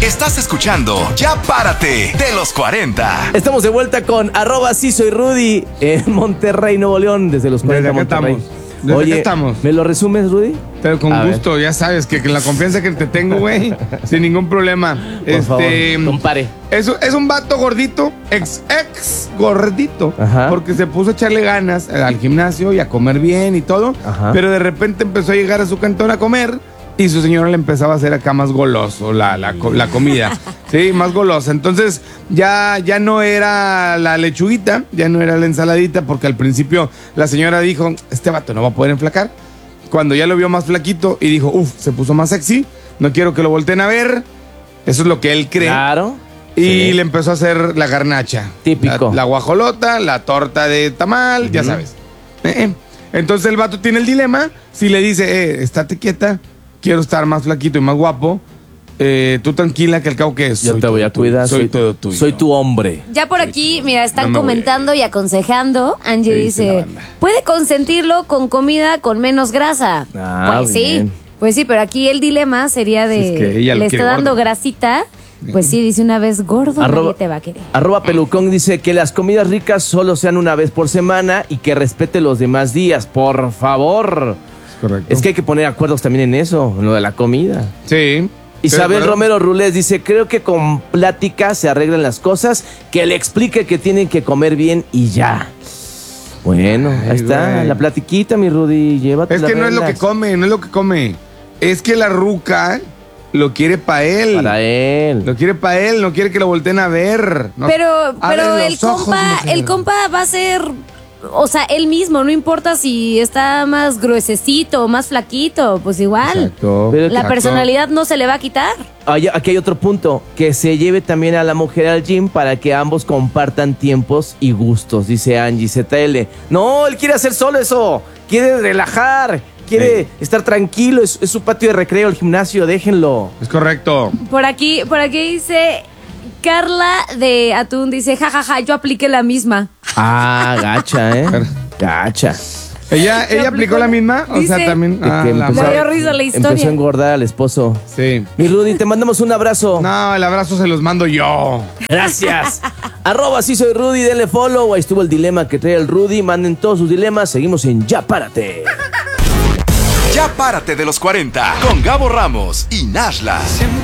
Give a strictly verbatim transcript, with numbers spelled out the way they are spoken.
Estás escuchando Ya Párate de los cuarenta. Estamos de vuelta con arroba sí soy Rudy en Monterrey, Nuevo León, desde los cuarenta Desde acá Monterrey. estamos. Desde Oye, acá estamos. ¿me lo resumes, Rudy? Pero con A gusto, ya sabes, que, que la confianza que te tengo, güey, sin ningún problema. Por este, favor, compare. Es, es un vato gordito, ex, ex gordito, Ajá. porque se puso a echarle ganas al gimnasio y a comer bien y todo, Ajá. pero de repente empezó a llegar a su cantón a comer y su señora le empezaba a hacer acá más goloso la, la, la comida, sí, más golosa. Entonces ya, ya no era la lechuguita, ya no era la ensaladita, porque al principio la señora dijo, este vato no va a poder enflacar. Cuando ya lo vio más flaquito y dijo, uff, se puso más sexy, no quiero que lo volteen a ver. Eso es lo que él cree. Claro. Y Sí. le empezó a hacer la garnacha. Típico. La, la guajolota, la torta de tamal, uh-huh. Ya sabes. Eh, eh. Entonces el vato tiene el dilema. Si le dice, eh, estate quieta, quiero estar más flaquito y más guapo, eh, tú tranquila que al cabo que es. Yo te voy a cuidar. Soy, Soy, todo tuyo. soy tu hombre. Ya por aquí, mira, están No me comentando y aconsejando. Angie ¿Qué dice la dice, banda? puede consentirlo con comida con menos grasa. Ah, pues bien. sí, pues sí, pero aquí el dilema sería de, Es que ella lo le quiere está dando gordo. grasita. Pues sí, dice una vez gordo, Arroba- nadie te va a querer. Arroba Pelucón dice que las comidas ricas solo sean una vez por semana y que respete los demás días, por favor. Es correcto. Es que hay que poner acuerdos también en eso, en lo de la comida. Sí. Isabel Pero- Romero Rulés dice, creo que con plática se arreglan las cosas, que le explique que tienen que comer bien y ya. Bueno, Ay, ahí está, güey. la platiquita, mi Rudy, llévate. Es que no es lo que come, no es lo que come. Es que la ruca lo quiere para él. Para él. Lo quiere para él, no quiere que lo volteen a ver. No- Pero, Abre pero los el ojos, compa, mujer. el compa va a ser, o sea, él mismo, no importa si está más gruesecito o más flaquito, pues igual. Exacto. Pero- La Exacto. personalidad no se le va a quitar. Ay, aquí hay otro punto, que se lleve también a la mujer al gym para que ambos compartan tiempos y gustos, dice Angie Z L. No, él quiere hacer solo eso, quiere relajar, quiere Sí. estar tranquilo, es, es su patio de recreo, el gimnasio, déjenlo. Es correcto. Por aquí, por aquí dice Carla de Atún, dice, jajaja, yo apliqué la misma. Ah, gacha, ¿eh? Gacha. ¿Ella, Se ella aplicó aplicó la misma? O sea, dice- también. De Ah, que la empezó- Me dio madre. risa la historia. Empezó a engordar al esposo. Sí. Mi Rudy, te mandamos un abrazo. No, el abrazo se los mando yo. Gracias. Arroba sí soy Rudy, denle follow. Ahí estuvo el dilema que trae el Rudy. Manden todos sus dilemas. Seguimos en Ya Párate. Ya Párate de los cuarenta con Gabo Ramos y Nashla.